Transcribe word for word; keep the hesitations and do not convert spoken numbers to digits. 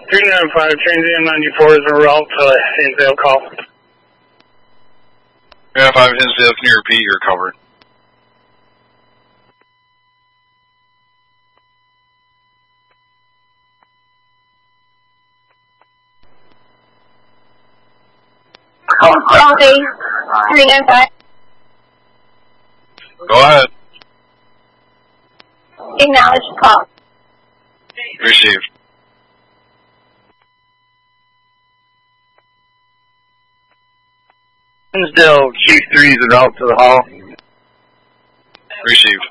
three nine five, transient ninety-four is a route to Hinsdale call. three nine five, Hinsdale, can you repeat? You're covered. Call quality, three nine five. Go ahead. Acknowledge call. Received. Hinsdale Q three is a route to the hall. Received.